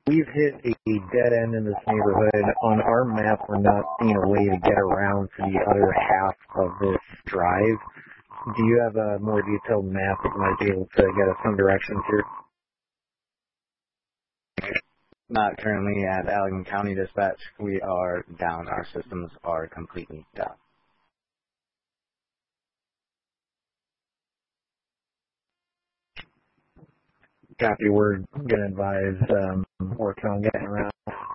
we've hit a dead end in this neighborhood. On our map, we're not seeing a way to get around to the other half of this drive. Do you have a more detailed map that might be able to get us some directions here? Not currently at Allegan County Dispatch. We are down. Our systems are completely down. Copy. We're going to advise working on getting around.